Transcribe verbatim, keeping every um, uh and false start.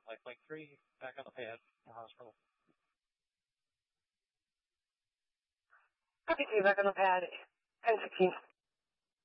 Like Link three, back on the pad, the hospital. Copy two, back on the pad, ten sixteen.